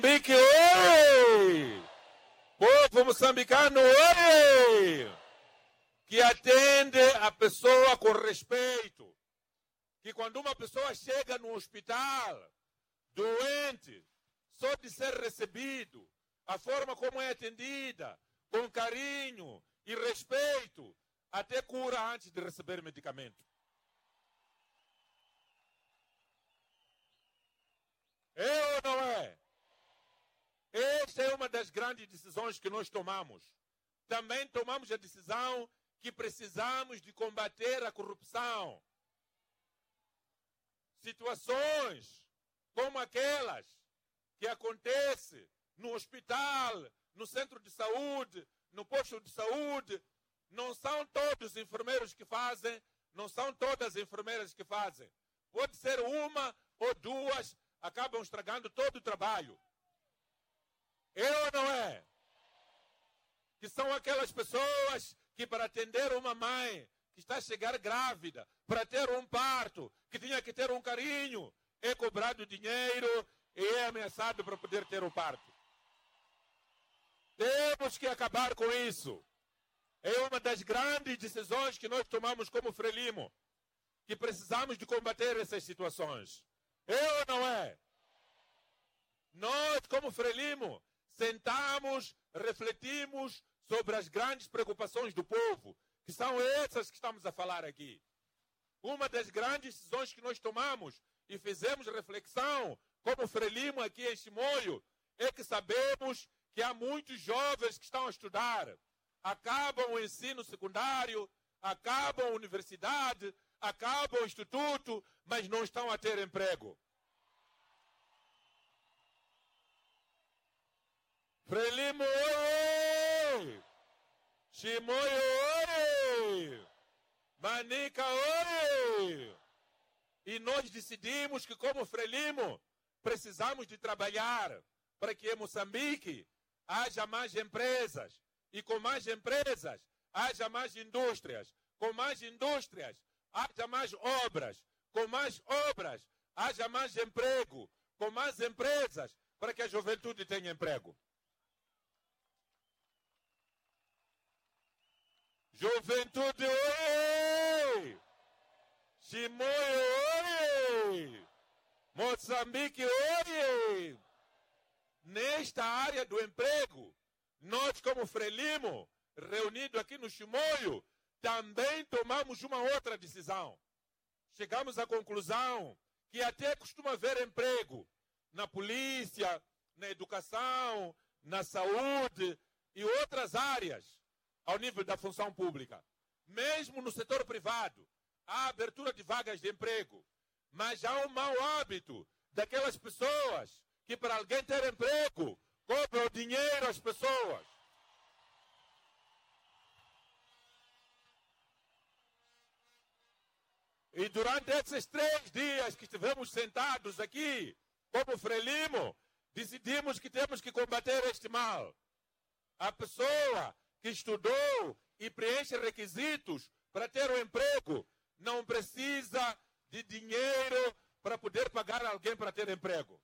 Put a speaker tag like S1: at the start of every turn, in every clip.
S1: Moçambique, oi! Povo moçambicano, oi! Que atende a pessoa com respeito. Que quando uma pessoa chega no hospital, doente, só de ser recebido, a forma como é atendida, com carinho e respeito, até cura antes de receber medicamento. É ou não é? Esta é uma das grandes decisões que nós tomamos. Também tomamos a decisão que precisamos de combater a corrupção. Situações como aquelas que acontecem no hospital, no centro de saúde, no posto de saúde, não são todos os enfermeiros que fazem, não são todas as enfermeiras que fazem. Pode ser uma ou duas, acabam estragando todo o trabalho. É ou não é? Que são aquelas pessoas que para atender uma mãe que está a chegar grávida, para ter um parto, que tinha que ter um carinho, é cobrado dinheiro e é ameaçado para poder ter o parto. Temos que acabar com isso. É uma das grandes decisões que nós tomamos como Frelimo, que precisamos de combater essas situações. É ou não é? Nós, como Frelimo, sentamos, refletimos sobre as grandes preocupações do povo, que são essas que estamos a falar aqui. Uma das grandes decisões que nós tomamos e fizemos reflexão, como Frelimo aqui em Chimoio, é que sabemos que há muitos jovens que estão a estudar, acabam o ensino secundário, acabam a universidade, acabam o instituto, mas não estão a ter emprego. Frelimo, oi! Chimoio, oi! Manica, oi! E nós decidimos que, como Frelimo, precisamos de trabalhar para que em Moçambique haja mais empresas. E com mais empresas, haja mais indústrias. Com mais indústrias, haja mais obras. Com mais obras, haja mais emprego. Com mais empresas, para que a juventude tenha emprego. Juventude, oi! Chimoio, oi! Moçambique, oi! Nesta área do emprego, nós como Frelimo, reunido aqui no Chimoio, também tomamos uma outra decisão. Chegamos à conclusão que até costuma haver emprego na polícia, na educação, na saúde e outras áreas ao nível da função pública. Mesmo no setor privado, há abertura de vagas de emprego, mas há um mau hábito daquelas pessoas que para alguém ter emprego, cobram dinheiro às pessoas. E durante esses 3 dias que estivemos sentados aqui, como Frelimo, decidimos que temos que combater este mal. A pessoa que estudou e preenche requisitos para ter um emprego não precisa de dinheiro para poder pagar alguém para ter emprego.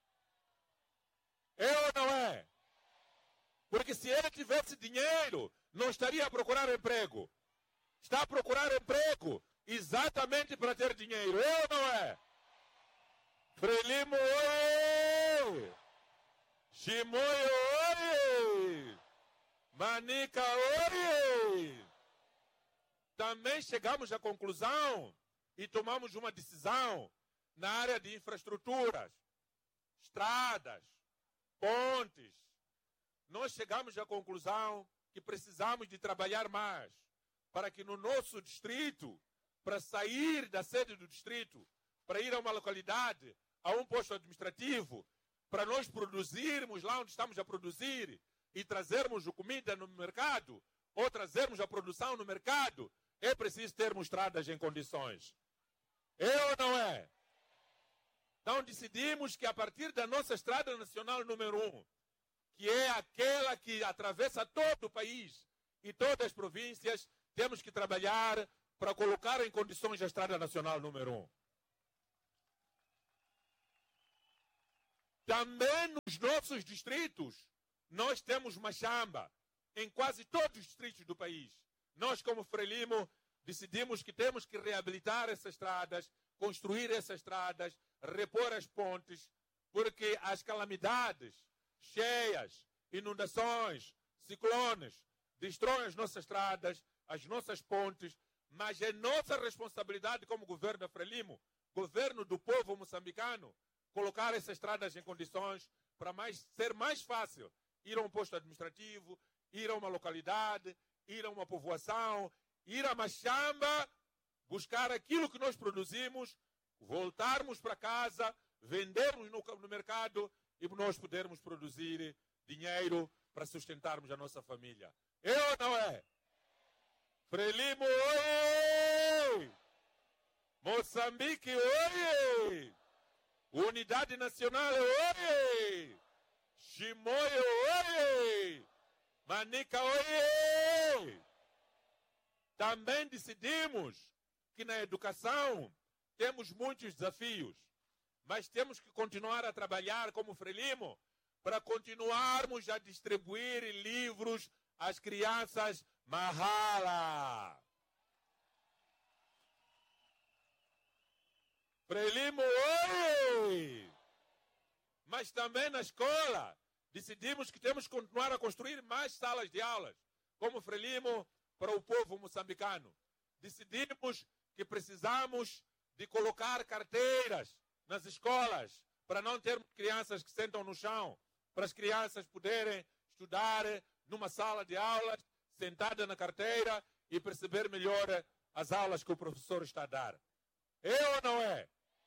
S1: É ou não é? Porque se ele tivesse dinheiro, não estaria a procurar emprego. Está a procurar emprego exatamente para ter dinheiro. É ou não é? Frelimo, oi! Chimoio, oi! Manica, oi! Também chegamos à conclusão e tomamos uma decisão na área de infraestruturas, estradas, pontes. Nós chegamos à conclusão que precisamos de trabalhar mais para que no nosso distrito, para sair da sede do distrito, para ir a uma localidade, a um posto administrativo, para nós produzirmos lá onde estamos a produzir e trazermos a comida no mercado, ou trazermos a produção no mercado, é preciso termos estradas em condições. É ou não é? Então decidimos que a partir da nossa estrada nacional número 1, que é aquela que atravessa todo o país e todas as províncias, temos que trabalhar para colocar em condições a estrada nacional número 1. Também nos nossos distritos, nós temos machamba em quase todos os distritos do país. Nós, como Frelimo, decidimos que temos que reabilitar essas estradas, construir essas estradas, repor as pontes, porque as calamidades, cheias, inundações, ciclones, destroem as nossas estradas, as nossas pontes, mas é nossa responsabilidade como governo da Frelimo, governo do povo moçambicano, colocar essas estradas em condições para ser mais fácil ir a um posto administrativo, ir a uma localidade, ir a uma povoação, ir a Machamba, buscar aquilo que nós produzimos, voltarmos para casa, vendermos no mercado e nós podermos produzir dinheiro para sustentarmos a nossa família. É ou não é? Frelimo, oi! Moçambique, oi! Unidade Nacional, oi! Chimoio, oi! Manica, oi! Também decidimos que na educação temos muitos desafios, mas temos que continuar a trabalhar como Frelimo para continuarmos a distribuir livros às crianças mahala. Frelimo, oi! Mas também na escola decidimos que temos que continuar a construir mais salas de aulas, como Frelimo, para o povo moçambicano. Decidimos que precisamos de colocar carteiras nas escolas, para não termos crianças que sentam no chão, para as crianças poderem estudar numa sala de aulas, sentada na carteira e perceber melhor as aulas que o professor está a dar. É ou não é?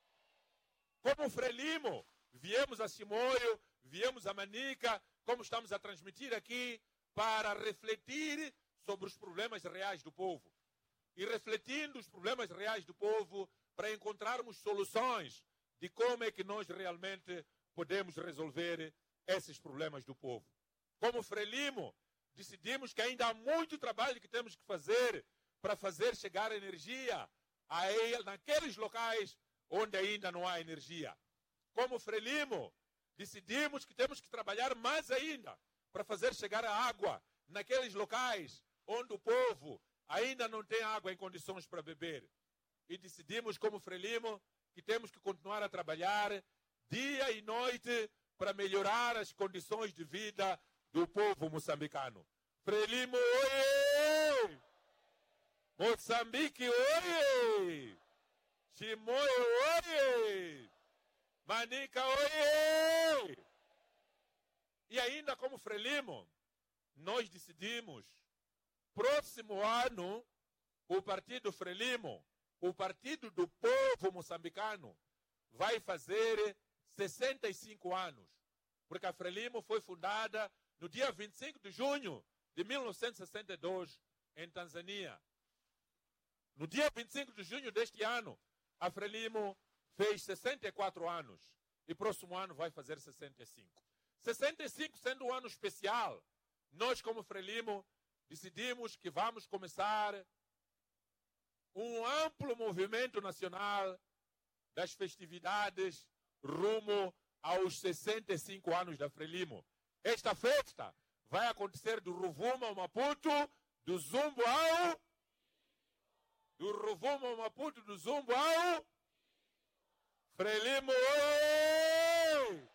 S1: Como Frelimo, viemos a Chimoio, viemos a Manica, como estamos a transmitir aqui, para refletir sobre os problemas reais do povo. E refletindo os problemas reais do povo, para encontrarmos soluções de como é que nós realmente podemos resolver esses problemas do povo. Como Frelimo, decidimos que ainda há muito trabalho que temos que fazer para fazer chegar a energia naqueles locais onde ainda não há energia. Como Frelimo, decidimos que temos que trabalhar mais ainda para fazer chegar a água naqueles locais onde o povo ainda não tem água em condições para beber. E decidimos, como Frelimo, que temos que continuar a trabalhar dia e noite para melhorar as condições de vida do povo moçambicano. Frelimo, oi! Moçambique, oi! Chimoio, oi! Manica, oi! E ainda como Frelimo, nós decidimos, próximo ano, o Partido Frelimo, o Partido do Povo Moçambicano, vai fazer 65 anos. Porque a Frelimo foi fundada no dia 25 de junho de 1962, em Tanzânia. No dia 25 de junho deste ano, a Frelimo fez 64 anos. E próximo ano vai fazer 65. 65 sendo um ano especial, nós como Frelimo decidimos que vamos começar um amplo movimento nacional das festividades rumo aos 65 anos da Frelimo. Esta festa vai acontecer do Rovuma ao Maputo, do Zumbo ao... Do Rovuma ao Maputo, do Zumbo ao... Frelimo, oi!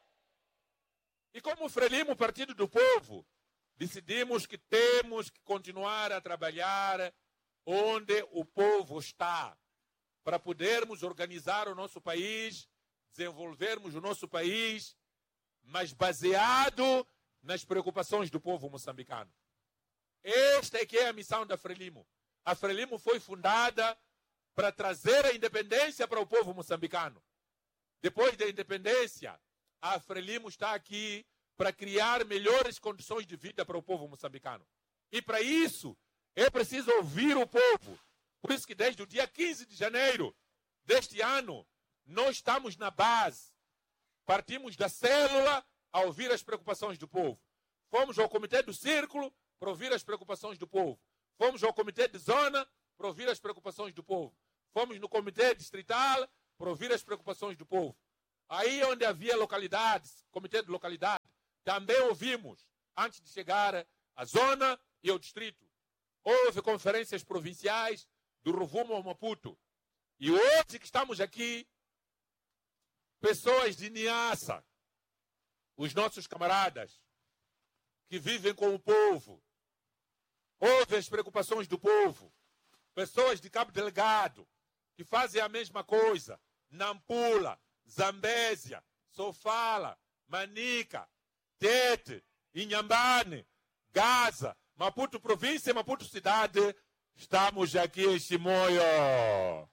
S1: E como Frelimo, Partido do Povo, decidimos que temos que continuar a trabalhar onde o povo está, para podermos organizar o nosso país, desenvolvermos o nosso país, mas baseado nas preocupações do povo moçambicano. Esta é que é a missão da Frelimo. A Frelimo foi fundada para trazer a independência para o povo moçambicano. Depois da independência, a Frelimo está aqui para criar melhores condições de vida para o povo moçambicano. E para isso, é preciso ouvir o povo. Por isso que desde o dia 15 de janeiro deste ano, nós estamos na base. Partimos da célula a ouvir as preocupações do povo. Fomos ao comitê do círculo para ouvir as preocupações do povo. Fomos ao comitê de zona para ouvir as preocupações do povo. Fomos no comitê distrital para ouvir as preocupações do povo. Aí onde havia localidades, comitê de localidade, também ouvimos, antes de chegar à zona e ao distrito. Houve conferências provinciais do Rovuma ao Maputo. E hoje que estamos aqui, pessoas de Niassa, os nossos camaradas, que vivem com o povo, ouvem as preocupações do povo, pessoas de Cabo Delgado, que fazem a mesma coisa, Nampula, Zambésia, Sofala, Manica, Tete, Inhambane, Gaza, Maputo província e Maputo cidade, estamos aqui em Chimoio.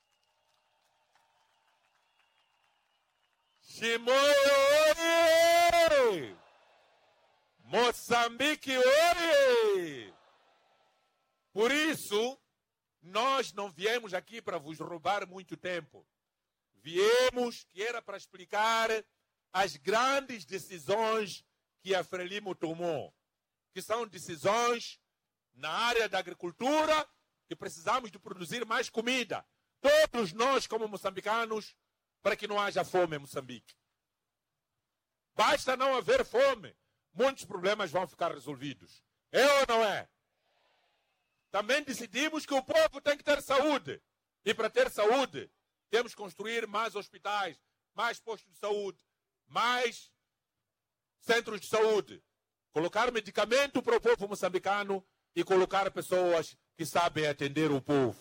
S1: Chimoio, oi! Moçambique, oi! Por isso, nós não viemos aqui para vos roubar muito tempo. Viemos que era para explicar as grandes decisões que a Frelimo tomou, que são decisões na área da agricultura, que precisamos de produzir mais comida. Todos nós, como moçambicanos, para que não haja fome em Moçambique. Basta não haver fome, muitos problemas vão ficar resolvidos. É ou não é? Também decidimos que o povo tem que ter saúde. E para ter saúde, temos que construir mais hospitais, mais postos de saúde, mais centros de saúde. Colocar medicamento para o povo moçambicano e colocar pessoas que sabem atender o povo.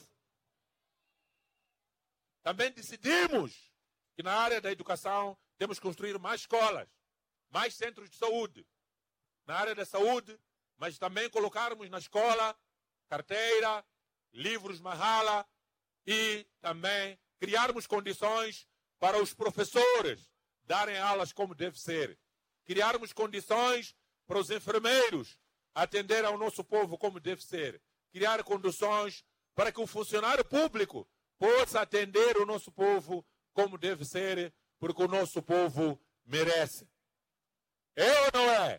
S1: Também decidimos que na área da educação temos que construir mais escolas, mais centros de saúde. Na área da saúde, mas também colocarmos na escola carteira, livros Mahala e também criarmos condições para os professores darem aulas como deve ser. Criarmos condições para os enfermeiros atender ao nosso povo como deve ser. Criar condições para que o funcionário público possa atender o nosso povo como deve ser, porque o nosso povo merece. É ou não é?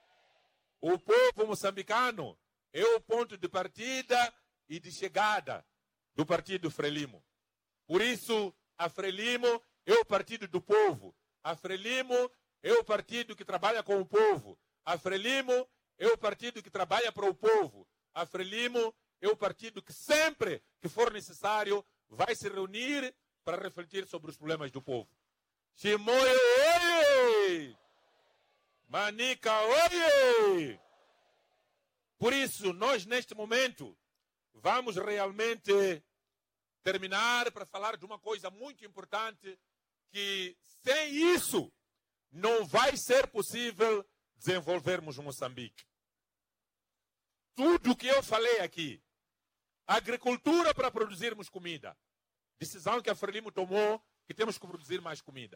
S1: O povo moçambicano é o ponto de partida e de chegada do partido Frelimo. Por isso, a Frelimo é o partido do povo. A Frelimo é o partido que trabalha com o povo. A Frelimo é o partido que trabalha para o povo. A Frelimo é o partido que sempre que for necessário vai se reunir para refletir sobre os problemas do povo. Chimoio, oi! Manica, oi! Por isso, nós neste momento vamos realmente terminar para falar de uma coisa muito importante, que sem isso não vai ser possível desenvolvermos Moçambique. Tudo o que eu falei aqui, agricultura para produzirmos comida, decisão que a Frelimo tomou, que temos que produzir mais comida.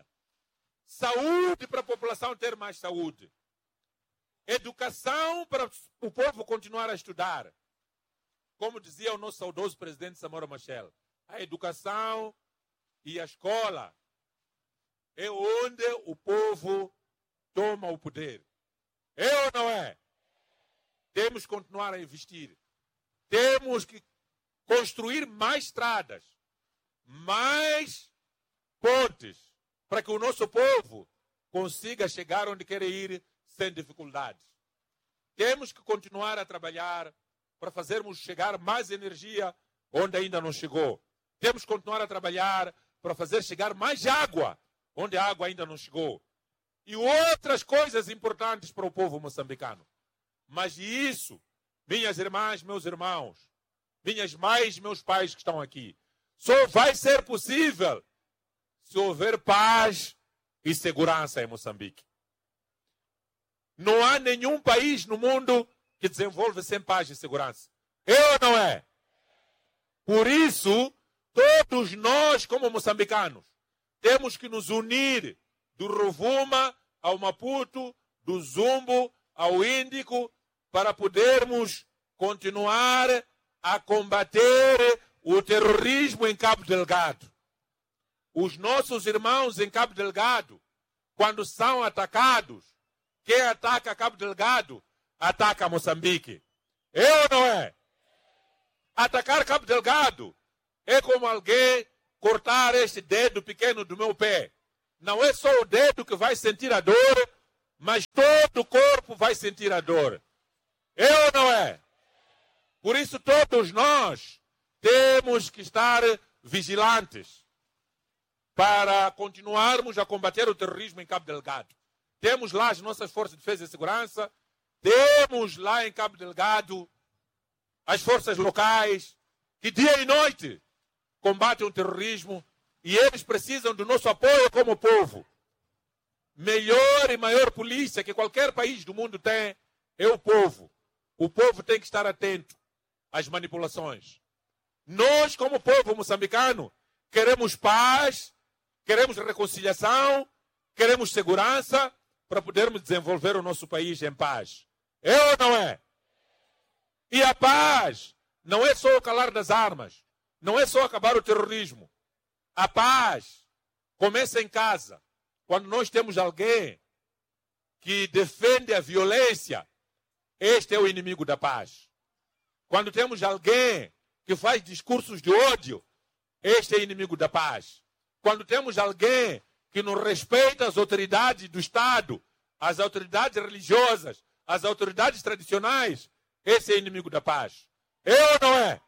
S1: Saúde para a população ter mais saúde. Educação para o povo continuar a estudar. Como dizia o nosso saudoso presidente Samora Machel, a educação e a escola é onde o povo toma o poder. É ou não é? Temos que continuar a investir. Temos que construir mais estradas, mais pontes, para que o nosso povo consiga chegar onde quer ir sem dificuldades. Temos que continuar a trabalhar para fazermos chegar mais energia onde ainda não chegou. Temos que continuar a trabalhar para fazer chegar mais água onde a água ainda não chegou. E outras coisas importantes para o povo moçambicano. Mas isso, minhas irmãs, meus irmãos, minhas mães, meus pais que estão aqui, só vai ser possível se houver paz e segurança em Moçambique. Não há nenhum país no mundo que desenvolve sem paz e segurança. É ou não é? Por isso, todos nós, como moçambicanos, temos que nos unir do Rovuma ao Maputo, do Zumbo ao Índico, para podermos continuar a combater o terrorismo em Cabo Delgado. Os nossos irmãos em Cabo Delgado, quando são atacados, quem ataca Cabo Delgado, ataca Moçambique. É ou não é? Atacar Cabo Delgado é como alguém cortar este dedo pequeno do meu pé. não é só o dedo que vai sentir a dor, mas todo o corpo vai sentir a dor. É ou não é? Por isso todos nós temos que estar vigilantes para continuarmos a combater o terrorismo em Cabo Delgado. Temos lá as nossas forças de defesa e segurança, temos lá em Cabo Delgado as forças locais que dia e noite combatem o terrorismo e eles precisam do nosso apoio como povo. Melhor e maior polícia que qualquer país do mundo tem é o povo. O povo tem que estar atento às manipulações. Nós, como povo moçambicano, queremos paz, queremos reconciliação, queremos segurança para podermos desenvolver o nosso país em paz. É ou não é? E a paz não é só o calar das armas, não é só acabar o terrorismo. A paz começa em casa. Quando nós temos alguém que defende a violência, este é o inimigo da paz. Quando temos alguém que faz discursos de ódio, este é inimigo da paz. Quando temos alguém que não respeita as autoridades do Estado, as autoridades religiosas, as autoridades tradicionais, esse é inimigo da paz. É ou não é?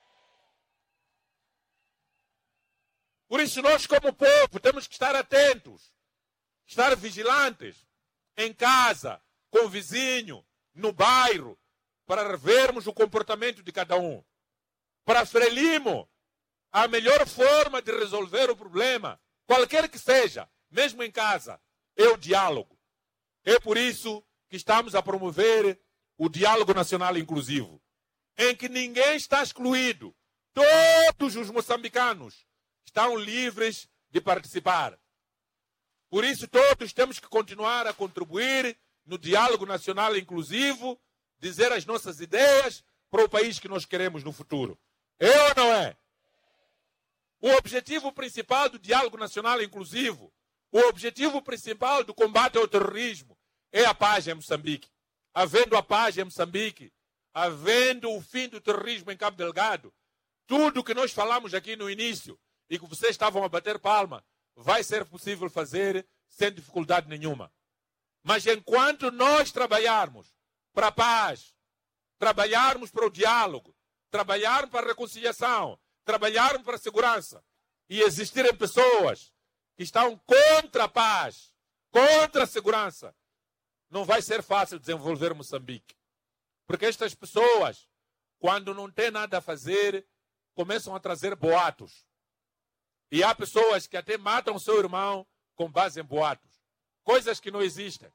S1: Por isso nós, como povo, temos que estar atentos, estar vigilantes em casa, com o vizinho, no bairro, para vermos o comportamento de cada um. Para Frelimo, a melhor forma de resolver o problema, qualquer que seja, mesmo em casa, é o diálogo. É por isso que estamos a promover o diálogo nacional inclusivo, em que ninguém está excluído. Todos os moçambicanos estão livres de participar. Por isso, todos temos que continuar a contribuir no diálogo nacional inclusivo, dizer as nossas ideias para o país que nós queremos no futuro. É ou não é? O objetivo principal do diálogo nacional inclusivo, o objetivo principal do combate ao terrorismo é a paz em Moçambique. Havendo a paz em Moçambique, havendo o fim do terrorismo em Cabo Delgado, tudo o que nós falamos aqui no início e que vocês estavam a bater palma, vai ser possível fazer sem dificuldade nenhuma. Mas enquanto nós trabalharmos para a paz, trabalharmos para o diálogo, trabalharmos para a reconciliação, trabalharmos para a segurança, e existirem pessoas que estão contra a paz, contra a segurança, não vai ser fácil desenvolver Moçambique. Porque estas pessoas, quando não têm nada a fazer, começam a trazer boatos. E há pessoas que até matam seu irmão com base em boatos. Coisas que não existem.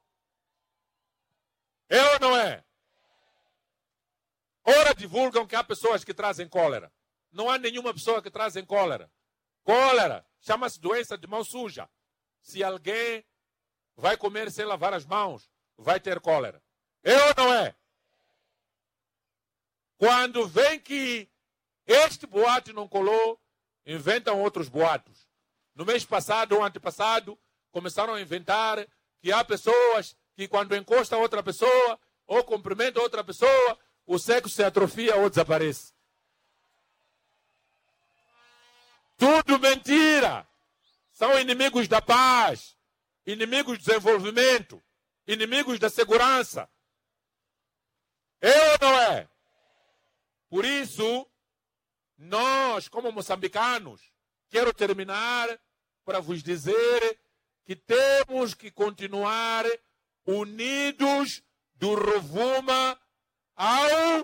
S1: É ou não é? Ora divulgam que há pessoas que trazem cólera. Não há nenhuma pessoa que traz cólera. Cólera chama-se doença de mão suja. Se alguém vai comer sem lavar as mãos, vai ter cólera. É ou não é? Quando vem que este boato não colou, inventam outros boatos. No mês passado ou antepassado, começaram a inventar que há pessoas que quando encosta outra pessoa ou cumprimenta outra pessoa, o sexo se atrofia ou desaparece. Tudo mentira. São inimigos da paz, inimigos do desenvolvimento, inimigos da segurança. É ou não é? Por isso, nós, como moçambicanos, quero terminar para vos dizer que temos que continuar unidos do Rovuma ao,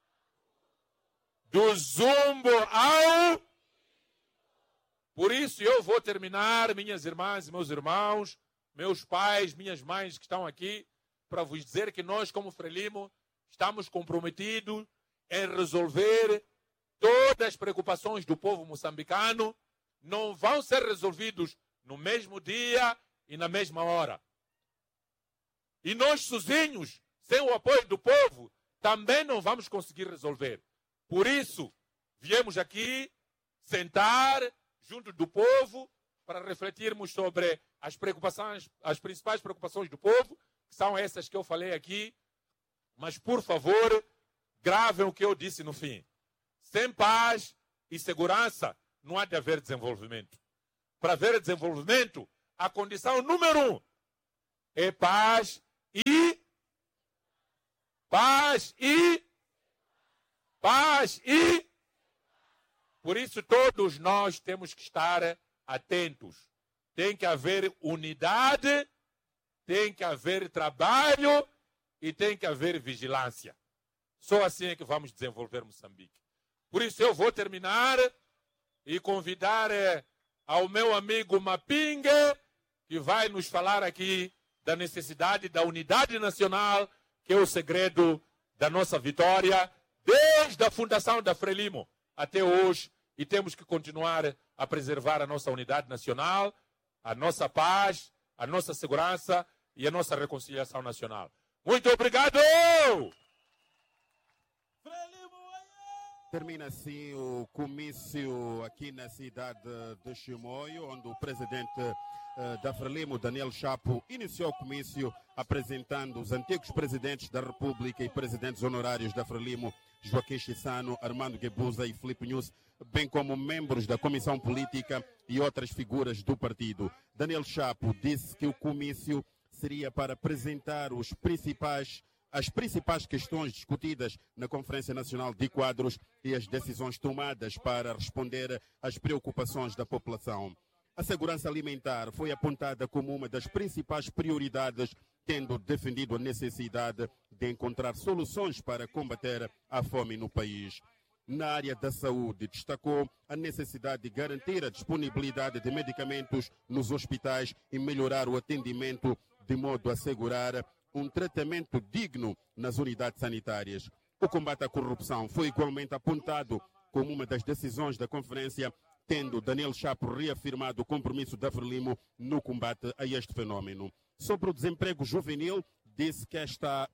S1: do Zumbo ao. Por isso eu vou terminar, minhas irmãs e meus irmãos, meus pais, minhas mães que estão aqui, para vos dizer que nós, como Frelimo, estamos comprometidos em resolver todas as preocupações do povo moçambicano. Não vão ser resolvidos no mesmo dia e na mesma hora. E nós sozinhos, sem o apoio do povo, também não vamos conseguir resolver. Por isso, viemos aqui sentar junto do povo para refletirmos sobre as preocupações, as principais preocupações do povo, que são essas que eu falei aqui. Mas, por favor, gravem o que eu disse no fim. Sem paz e segurança, não há de haver desenvolvimento. Para haver desenvolvimento, a condição número 1 é paz e por isso todos nós temos que estar atentos. Tem que haver unidade, tem que haver trabalho e tem que haver vigilância. Só assim é que vamos desenvolver Moçambique. Por isso eu vou terminar e convidar ao meu amigo Mapingue, que vai nos falar aqui da necessidade da unidade nacional, que é o segredo da nossa vitória, desde a fundação da Frelimo até hoje, e temos que continuar a preservar a nossa unidade nacional, a nossa paz, a nossa segurança e a nossa reconciliação nacional. Muito obrigado!
S2: Termina assim o comício aqui na cidade de Chimoio, onde o presidente da Frelimo, Daniel Chapo, iniciou o comício apresentando os antigos presidentes da República e presidentes honorários da Frelimo, Joaquim Chissano, Armando Guebuza e Filipe Nunes, bem como membros da Comissão Política e outras figuras do partido. Daniel Chapo disse que o comício seria para apresentar as principais questões discutidas na Conferência Nacional de Quadros e as decisões tomadas para responder às preocupações da população. A segurança alimentar foi apontada como uma das principais prioridades, tendo defendido a necessidade de encontrar soluções para combater a fome no país. Na área da saúde, destacou a necessidade de garantir a disponibilidade de medicamentos nos hospitais e melhorar o atendimento de modo a assegurar um tratamento digno nas unidades sanitárias. O combate à corrupção foi igualmente apontado como uma das decisões da conferência, tendo Daniel Chapo reafirmado o compromisso da Frelimo no combate a este fenômeno. Sobre o desemprego juvenil, disse que esta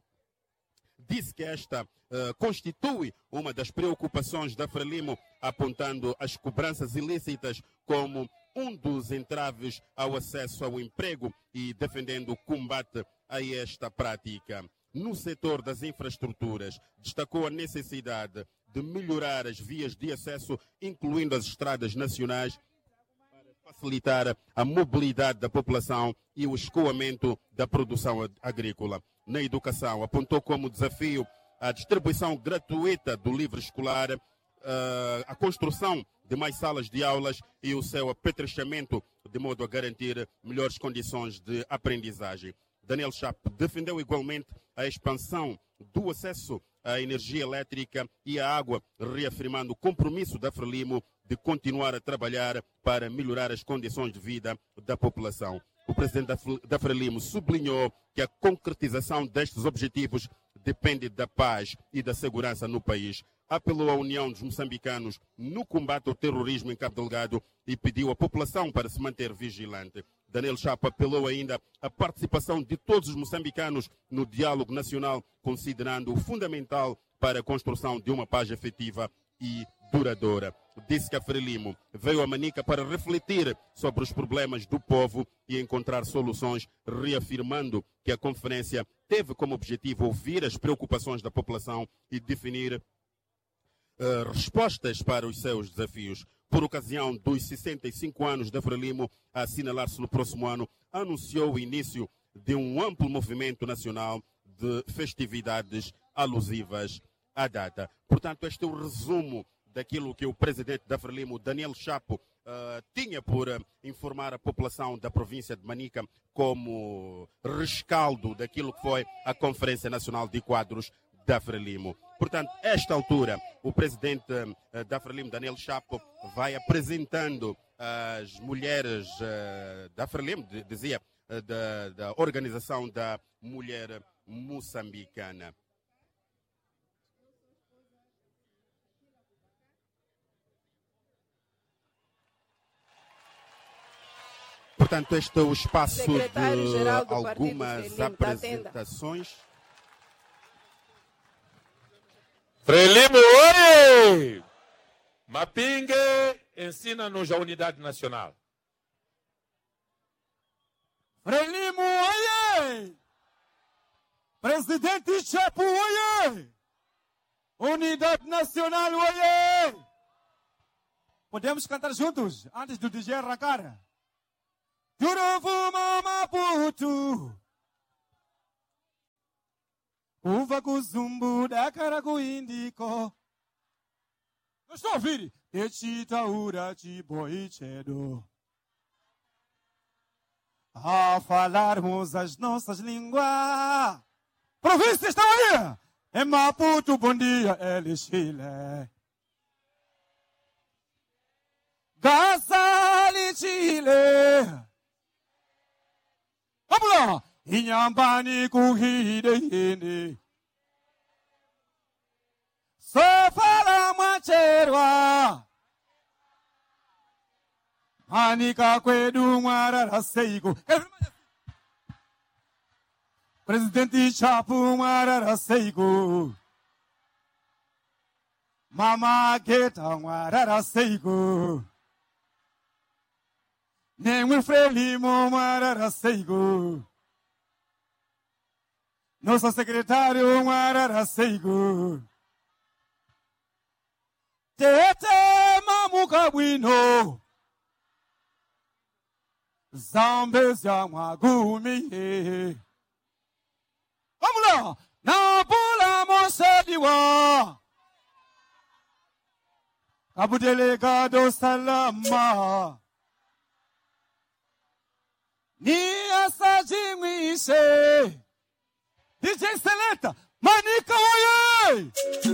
S2: constitui uma das preocupações da Frelimo, apontando as cobranças ilícitas como um dos entraves ao acesso ao emprego e defendendo o combate a esta prática. No setor das infraestruturas, destacou a necessidade de melhorar as vias de acesso, incluindo as estradas nacionais, para facilitar a mobilidade da população e o escoamento da produção agrícola. Na educação, apontou como desafio a distribuição gratuita do livro escolar, a construção de mais salas de aulas e o seu apetrechamento, de modo a garantir melhores condições de aprendizagem. Daniel Chapo defendeu igualmente a expansão do acesso à energia elétrica e à água, reafirmando o compromisso da Frelimo de continuar a trabalhar para melhorar as condições de vida da população. O presidente da Frelimo sublinhou que a concretização destes objetivos depende da paz e da segurança no país. Apelou à união dos moçambicanos no combate ao terrorismo em Cabo Delgado e pediu à população para se manter vigilante. Daniel Chapo apelou ainda à participação de todos os moçambicanos no diálogo nacional, considerando-o fundamental para a construção de uma paz efetiva e duradoura. Disse que a Frelimo veio a Manica para refletir sobre os problemas do povo e encontrar soluções, reafirmando que a conferência teve como objetivo ouvir as preocupações da população e definir respostas para os seus desafios. Por ocasião dos 65 anos da Frelimo, a assinalar-se no próximo ano, anunciou o início de um amplo movimento nacional de festividades alusivas à data. Portanto, este é o resumo daquilo que o presidente da Frelimo, Daniel Chapo, tinha por informar a população da província de Manica como rescaldo daquilo que foi a Conferência Nacional de Quadros da Frelimo. Portanto, a esta altura, o presidente da Frelimo, Daniel Chapo, vai apresentando as mulheres da Frelimo, dizia, da Organização da Mulher Moçambicana. Portanto, este é o espaço de algumas apresentações.
S1: Frelimo, oi! Mapingue ensina-nos a unidade nacional.
S3: Frelimo, oiê! Presidente Chapo, oiê! Unidade nacional, oiê! Podemos cantar juntos, antes do DJ arrancar? Turovuma Maputo. Uva kuzumbu dakara kuindiko. Não estou a ouvir. Echita ura chiboi chedo. A falarmos as nossas línguas. Província estão aí. Em Maputo, bom dia, El Chile. Gasali Chile. Vamos lá. Inhambani kuhide. Sofala macherwa. Manika kwedu mwarara seigo. Presidente Chapo mwarara seigo. Mama Geta mwarara seigo. Nemo Frelimo mwarara seigo. Nosso secretário mwarara seigo. Tete mamuka bwino. Zambezia mwagumi. Vamos lá. Na pula mosediwa. Cabo delegado salama. Ni asajimwishe. DJ Seleta. Manica oye.